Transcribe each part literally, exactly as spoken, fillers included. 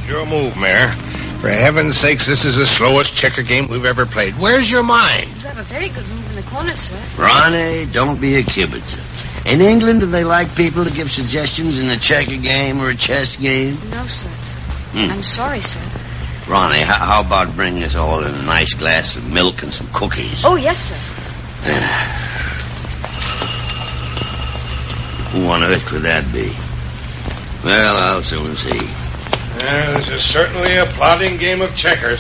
Your move, Mayor. For heaven's sakes, this is the slowest checker game we've ever played. Where's your mind? You have a very good move in the corner, sir. Ronnie, don't be a kibitzer. In England, do they like people to give suggestions in a checker game or a chess game? No, sir. Hmm. I'm sorry, sir. Ronnie, how, how about bringing us all in a nice glass of milk and some cookies? Oh, yes, sir. Who on earth could that be? Well, I'll soon see. Yeah, this is certainly a plodding game of checkers.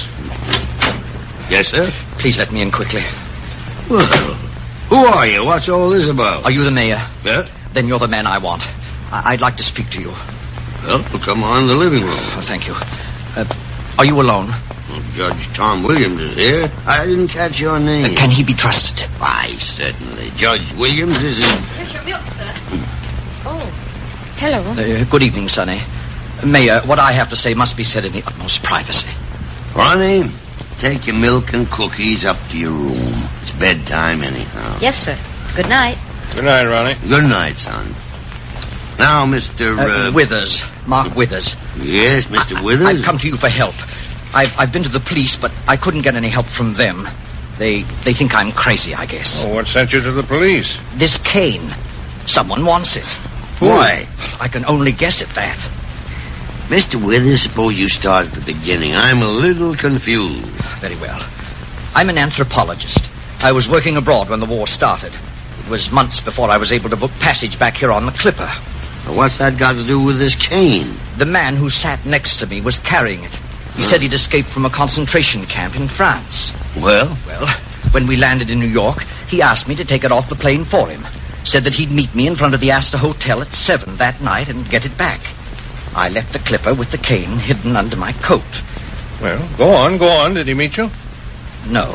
Yes, sir? Please let me in quickly. Well, who are you? What's all this about? Are you the mayor? Yeah? Then you're the man I want. I- I'd like to speak to you. Well, we'll come on in the living room. Oh, thank you. Uh, are you alone? Well, Judge Tom Williams is here. I didn't catch your name. Uh, can he be trusted? Why, certainly. Judge Williams is in... Here's your milk, sir. Oh, hello. Uh, good evening, Sonny. Mayor, what I have to say must be said in the utmost privacy. Ronnie, take your milk and cookies up to your room. It's bedtime anyhow. Yes, sir. Good night. Good night, Ronnie. Good night, son. Now, Mister Uh, Uh, Withers. Mark Withers. Yes, Mister I- Withers? I've come to you for help. I've, I've been to the police, but I couldn't get any help from them. They they think I'm crazy, I guess. Oh, what sent you to the police? This cane. Someone wants it. Why? I can only guess at that. Mister Withers, suppose you start at the beginning. I'm a little confused. Very well. I'm an anthropologist. I was working abroad when the war started. It was months before I was able to book passage back here on the Clipper. Well, what's that got to do with this cane? The man who sat next to me was carrying it. He said he'd escaped from a concentration camp in France. Well? Well, when we landed in New York, he asked me to take it off the plane for him. Said that he'd meet me in front of the Astor Hotel at seven that night and get it back. I left the Clipper with the cane hidden under my coat. Well, go on, go on. Did he meet you? No.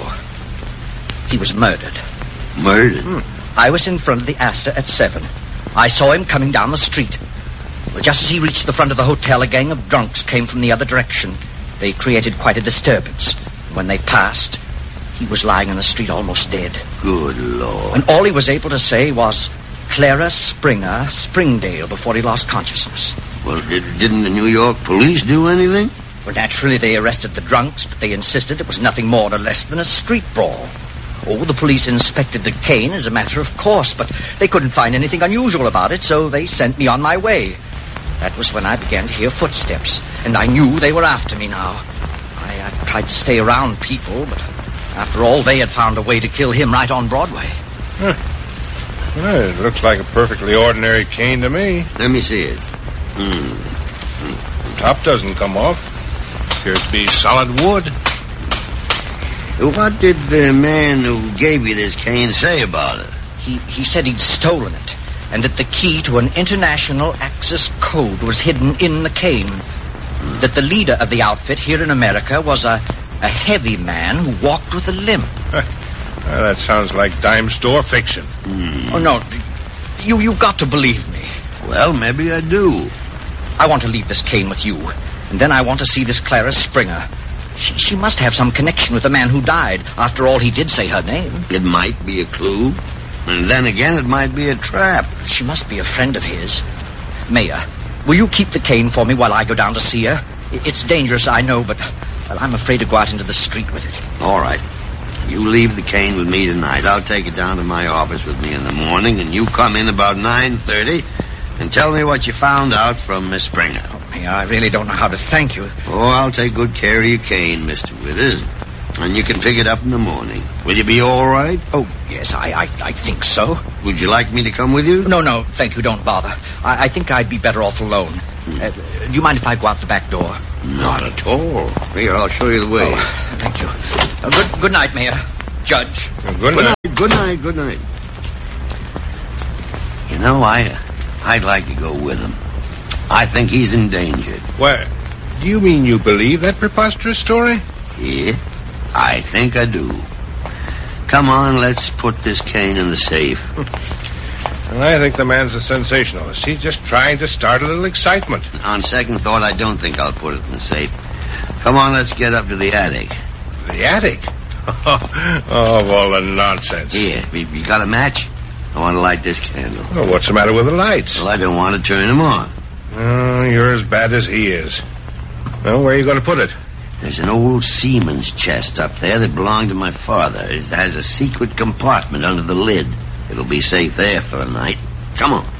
He was murdered. Murdered? Hmm. I was in front of the Astor at seven. I saw him coming down the street. Well, just as he reached the front of the hotel, a gang of drunks came from the other direction. They created quite a disturbance. When they passed, he was lying in the street almost dead. Good Lord. And all he was able to say was, Clara Springer, Springdale, before he lost consciousness. Well, did, didn't the New York police do anything? Well, naturally, they arrested the drunks, but they insisted it was nothing more or less than a street brawl. Oh, the police inspected the cane as a matter of course, but they couldn't find anything unusual about it, so they sent me on my way. That was when I began to hear footsteps, and I knew they were after me now. I, I tried to stay around people, but after all, they had found a way to kill him right on Broadway. Huh. Well, it looks like a perfectly ordinary cane to me. Let me see it. Hmm. The top doesn't come off. Appears to be solid wood. What did the man who gave you this cane say about it? He, he said he'd stolen it, and that the key to an international access code was hidden in the cane. Hmm. That the leader of the outfit here in America was a, a heavy man who walked with a limp. Well, that sounds like dime store fiction. Hmm. Oh, no. You, you've got to believe me. Well, maybe I do. I want to leave this cane with you, and then I want to see this Clara Springer. She, she must have some connection with the man who died. After all, he did say her name. It might be a clue. And then again, it might be a trap. She must be a friend of his. Mayor, will you keep the cane for me while I go down to see her? It's dangerous, I know, but well, I'm afraid to go out into the street with it. All right. You leave the cane with me tonight. I'll take it down to my office with me in the morning, and you come in about nine thirty and tell me what you found out from Miss Springer. Oh, Mayor, I really don't know how to thank you. Oh, I'll take good care of your cane, Mister Withers. And you can pick it up in the morning. Will you be all right? Oh, yes, I, I, I think so. Would you like me to come with you? No, no, thank you, don't bother. I, I think I'd be better off alone. Uh, do you mind if I go out the back door? Not at all. Here, I'll show you the way. Oh, thank you. Uh, good, good night, Mayor. Judge. Well, good Good night. night, good night, good night. You know, I, I'd like to go with him. I think he's endangered. Well, do you mean you believe that preposterous story? Yeah, I think I do. Come on, let's put this cane in the safe. Well, I think the man's a sensationalist. He's just trying to start a little excitement. On second thought, I don't think I'll put it in the safe. Come on, let's get up to the attic. The attic? Oh, of all the nonsense. Here, you, you got a match? I want to light this candle. Well, what's the matter with the lights? Well, I don't want to turn them on. Oh, you're as bad as he is. Well, where are you going to put it? There's an old seaman's chest up there that belonged to my father. It has a secret compartment under the lid. It'll be safe there for a night. Come on.